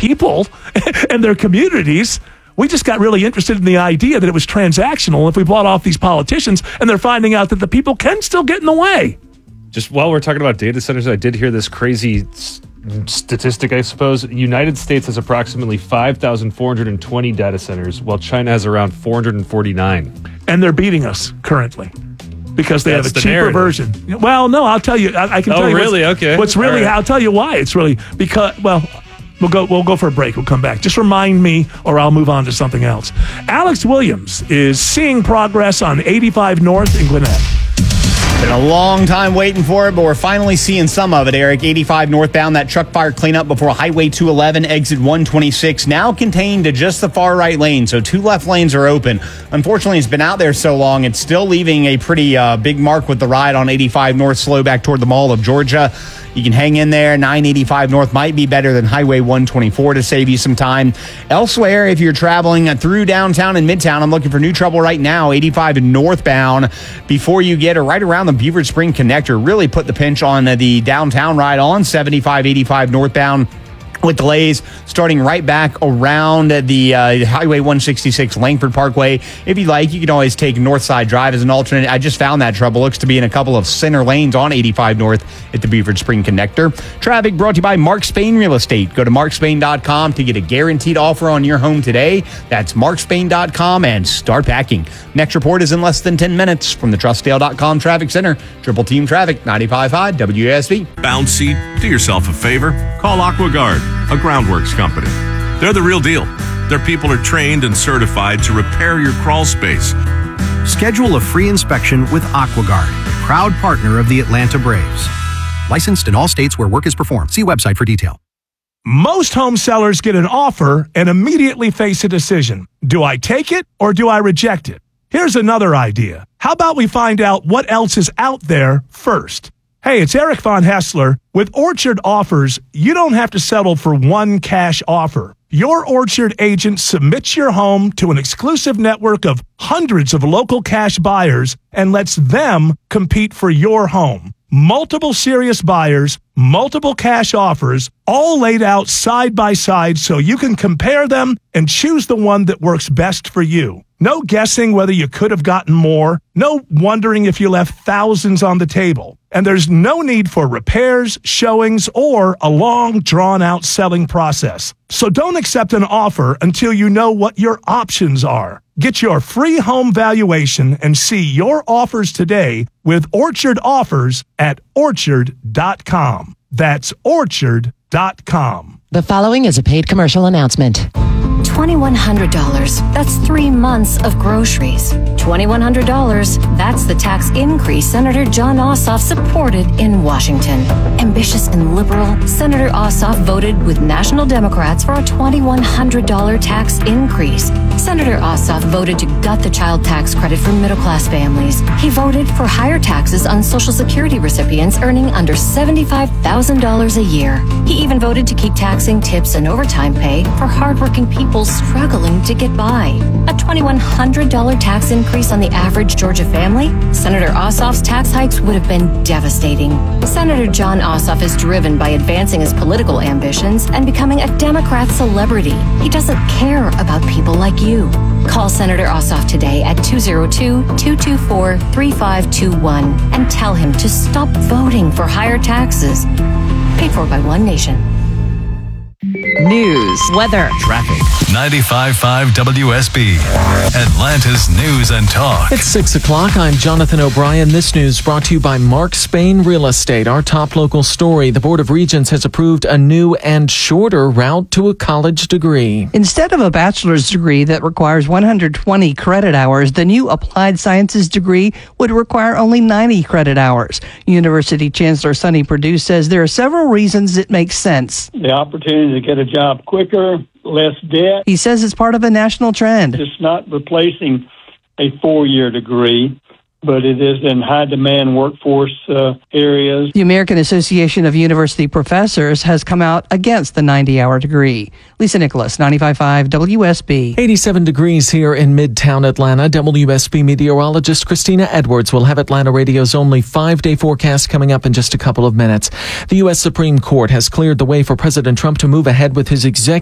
people and their communities. We just got really interested in the idea that it was transactional if we bought off these politicians, and they're finding out that the people can still get in the way. Just while we're talking about data centers, I did hear this crazy statistic, I suppose. The United States has approximately 5,420 data centers, while China has around 449. And they're beating us currently because they have a cheaper narrative. version. Well, no, I'll tell you. I can tell you. Really? Okay. What's really? All right. I'll tell you why. It's really because. Well, we'll go for a break. We'll come back. Just remind me, or I'll move on to something else. Alex Williams is seeing progress on 85 North in Gwinnett. Been a long time waiting for it, but we're finally seeing some of it, Eric. 85 northbound, that truck fire cleanup before Highway 211, exit 126, now contained to just the far right lane, so 2 left lanes are open. Unfortunately, it's been out there so long, it's still leaving a pretty big mark with the ride on 85 north, slow back toward the Mall of Georgia. You can hang in there. 985 north might be better than Highway 124 to save you some time. Elsewhere, if you're traveling through downtown and midtown, I'm looking for new trouble right now. 85 northbound before you get right around the Beaver Spring connector. Really put the pinch on the downtown ride on 75, 85 northbound. With delays starting right back around the Highway 166 Langford Parkway. If you like, you can always take Northside Drive as an alternate. I just found that trouble. Looks to be in a couple of center lanes on 85 North at the Beaver Spring Connector. Traffic brought to you by Mark Spain Real Estate. Go to markspain.com to get a guaranteed offer on your home today. That's markspain.com and start packing. Next report is in less than 10 minutes from the Trustdale.com Traffic Center. Triple Team Traffic, 95.5 WSB. Bouncy, do yourself a favor. Call AquaGuard, a groundworks company. They're the real deal. Their people are trained and certified to repair your crawl space. Schedule a free inspection with AquaGuard, proud partner of the Atlanta Braves. Licensed in all states where work is performed. See website for detail. Most home sellers get an offer and immediately face a decision. Do I take it or do I reject it? Here's another idea. How about we find out what else is out there first? Hey, it's Eric Von Hessler. With Orchard Offers, you don't have to settle for one cash offer. Your Orchard agent submits your home to an exclusive network of hundreds of local cash buyers and lets them compete for your home. Multiple serious buyers, multiple cash offers, all laid out side by side so you can compare them and choose the one that works best for you. No guessing whether you could have gotten more. No wondering if you left thousands on the table. And there's no need for repairs, showings, or a long, drawn-out selling process. So don't accept an offer until you know what your options are. Get your free home valuation and see your offers today with Orchard Offers at Orchard.com. That's Orchard.com. The following is a paid commercial announcement. $2,100. That's 3 months of groceries. $2,100. That's the tax increase Senator Jon Ossoff supported in Washington. Ambitious and liberal, Senator Ossoff voted with national Democrats for a $2,100 tax increase. Senator Ossoff voted to gut the child tax credit for middle-class families. He voted for higher taxes on Social Security recipients earning under $75,000 a year. He even voted to keep taxing tips and overtime pay for hardworking people struggling to get by. A $2,100 tax increase on the average Georgia family? Senator Ossoff's tax hikes would have been devastating. Senator Jon Ossoff is driven by advancing his political ambitions and becoming a Democrat celebrity. He doesn't care about people like you. Call Senator Ossoff today at 202-224-3521 and tell him to stop voting for higher taxes. Paid for by One Nation. News, weather, Traffic. 95.5 WSB, Atlanta's News and Talk. It's 6 o'clock. I'm Jonathan O'Brien. This news brought to you by Mark Spain Real Estate. Our top local story. The Board of Regents has approved a new and shorter route to a college degree. Instead of a bachelor's degree that requires 120 credit hours, the new applied sciences degree would require only 90 credit hours. University Chancellor Sonny Perdue says there are several reasons it makes sense. The opportunity to get a job quicker, less debt. He says it's part of a national trend. It's not replacing a 4-year degree, but it is in high-demand workforce areas. The American Association of University Professors has come out against the 90-hour degree. Lisa Nicholas, 95.5 WSB. 87 degrees here in Midtown Atlanta. WSB meteorologist Christina Edwards will have Atlanta Radio's only 5-day forecast coming up in just a couple of minutes. The U.S. Supreme Court has cleared the way for President Trump to move ahead with his executive